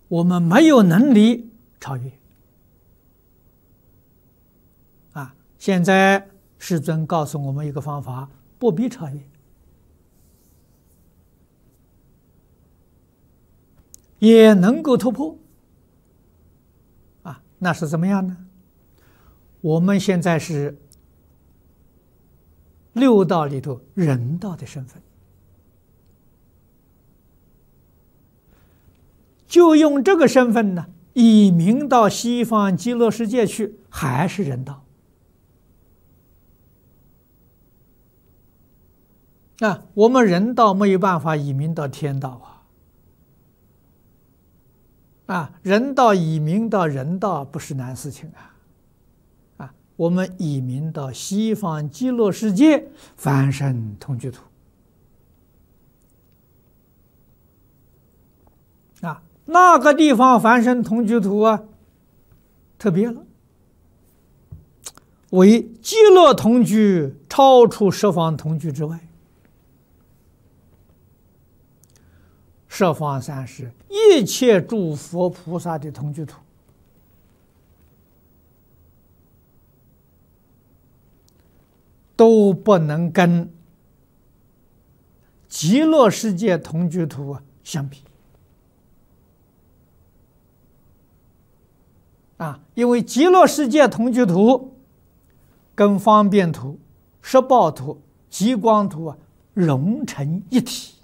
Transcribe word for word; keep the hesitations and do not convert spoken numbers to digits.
我们没有能力超越。啊，现在世尊告诉我们一个方法，不必超越，也能够突破。啊，那是怎么样呢？我们现在是六道里头人道的身份，就用这个身份呢，移民到西方极乐世界去，还是人道。啊，我们人道没有办法移民到天道啊！啊，人道移民到人道不是难事情啊！啊，我们移民到西方极乐世界，凡身同居土。啊，那个地方凡身同居土啊，特别了，为极乐同居，超出十方同居之外。十方三世一切诸佛菩萨的同居土，都不能跟极乐世界同居土啊相比啊，因为极乐世界同居土跟方便土、十报土、极光土啊融成一体。